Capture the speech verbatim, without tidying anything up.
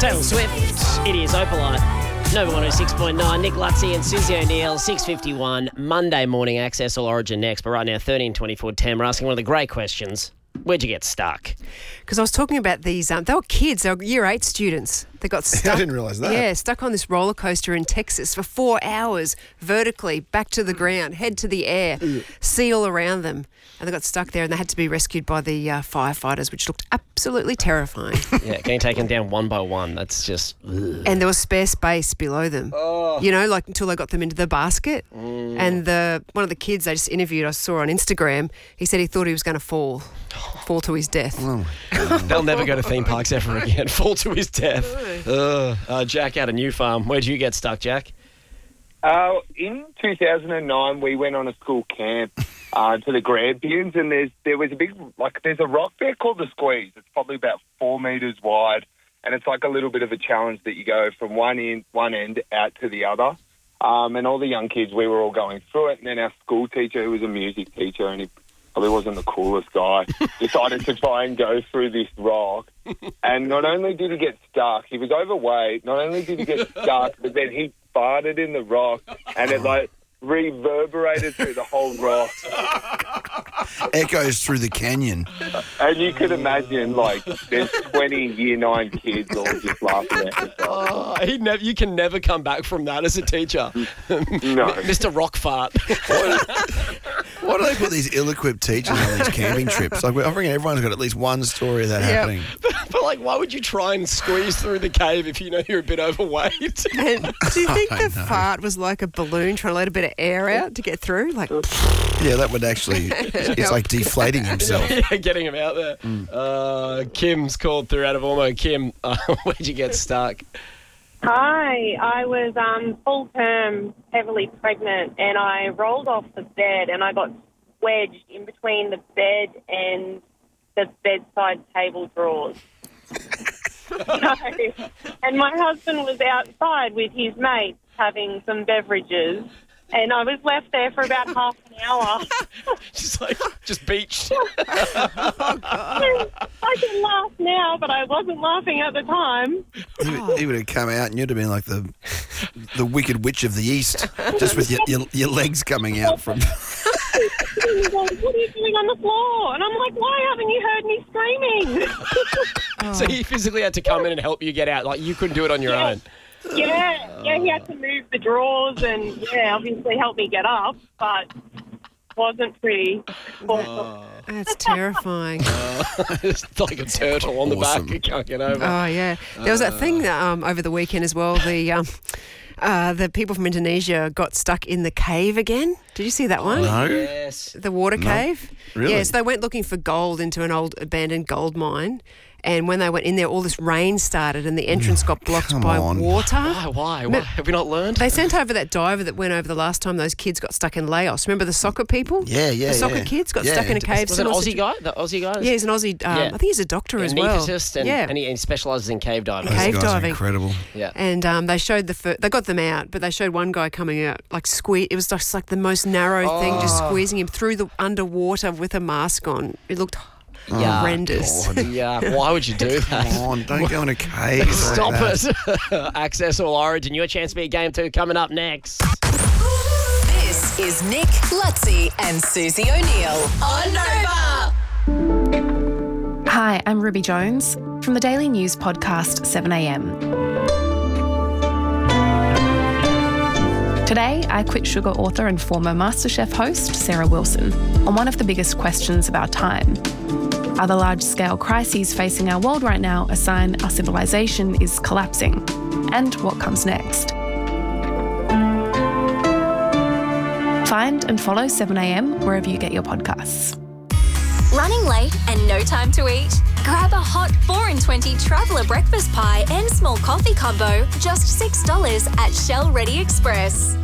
Taylor Swift, it is Opalite. Nova one oh six point nine, Nick Lutzi and Susie O'Neill, six fifty-one, Monday morning Access All Origin next. But right now, thirteen twenty-four ten, we're asking one of the great questions. Where'd you get stuck? Because I was talking about these, um, they were kids, they were year eight students. They got stuck. I didn't realise that. Yeah, stuck on this roller coaster in Texas for four hours, vertically, back to the ground, head to the air, sea all around them. And they got stuck there and they had to be rescued by the uh, firefighters, which looked absolutely terrifying. Yeah, getting taken down one by one. That's just... Ugh. And there was spare space below them. Oh. You know, like until they got them into the basket. Mm. And the one of the kids they just interviewed, I saw on Instagram, he said he thought he was going to fall, fall to his death. Oh. They'll never go to theme parks ever again. Fall to his death. Uh, uh, Jack out of New Farm. Where'd you get stuck, Jack? Uh, in two thousand nine, we went on a school camp uh, to the Grampians, and there's there was a big, like, there's a rock there called the Squeeze. It's probably about four metres wide, and it's like a little bit of a challenge that you go from one end, one end out to the other. Um, and all the young kids, we were all going through it, and then our school teacher, who was a music teacher, and he probably wasn't the coolest guy, decided to try and go through this rock. And not only did he get stuck, he was overweight. Not only did he get stuck, but then he farted in the rock, and it like reverberated through the whole rock. Echoes through the canyon. And you could imagine, like, there's twenty year nine kids all just laughing at themselves. Oh, he never, you can never come back from that as a teacher. No. Mister Rock Fart. Why do they put these ill-equipped teachers on these camping trips? Like, I reckon everyone's got at least one story of that Yep. happening. But, but, like, why would you try and squeeze through the cave if you know you're a bit overweight? And do you think I the know. fart was like a balloon trying to let a bit of air out to get through? Like, Yeah, that would actually... It's like deflating himself. Yeah, getting him out there. Uh, Kim's called through out of Ormo. Kim, uh, where'd you get stuck? Hi, I was um, full term, heavily pregnant, and I rolled off the bed and I got wedged in between the bed and the bedside table drawers. So, and my husband was outside with his mates having some beverages, and I was left there for about half an hour. Just like, just beached. oh, I can laugh now, but I wasn't laughing at the time. He would, he would have come out and you'd have been like the the Wicked Witch of the East, just with your, your, your legs coming out from... He goes, what are you doing on the floor? And I'm like, why haven't you heard me screaming? So he physically had to come in and help you get out. Like, you couldn't do it on your Yeah. own. Yeah, yeah, he had to move the drawers and, yeah, obviously help me get up, but wasn't pretty. Awesome. that's terrifying. It's like a turtle on the Awesome. back. You can't get over. Oh, yeah. There was that thing that, um, over the weekend as well. The um, uh, the people from Indonesia got stuck in the cave again. Did you see that one? No? Yes. The water cave? Really? Yes, they went looking for gold into an old abandoned gold mine. And when they went in there, all this rain started and the entrance got blocked come by on. water. Why? Why? Why? Have we not learned? They sent over that diver that went over the last time those kids got stuck in Laos. Remember the soccer people? Yeah, yeah, The soccer yeah. kids got Yeah. stuck in a cave. Was it an similar Aussie situ- guy? The Aussie guy? Yeah, he's an Aussie. Um, Yeah. I think he's a doctor as An well. anaesthetist and, yeah. and he, he specialises in cave diving. Those Cave guys diving. are incredible. Yeah. And um, they showed the fir- they got them out, but they showed one guy coming out like squeeze. It was just like the most narrow thing, just squeezing him through the underwater with a mask on. It looked Yeah. horrendous. Yeah. Why would you do that? Come on, don't go in a cave. Stop like that. it. Access All Origin. Your chance to be a game two coming up next. This is Nick, Lutzi, and Susie O'Neill on Nova. Hi, I'm Ruby Jones from the Daily News podcast seven a m. Today, I quit Sugar author and former MasterChef host Sarah Wilson on one of the biggest questions of our time. Are the large-scale crises facing our world right now a sign our civilization is collapsing? And what comes next? Find and follow seven a m wherever you get your podcasts. Running late and no time to eat? Grab a hot four in twenty traveller breakfast pie and small coffee combo, just six dollars at Shell Ready Express.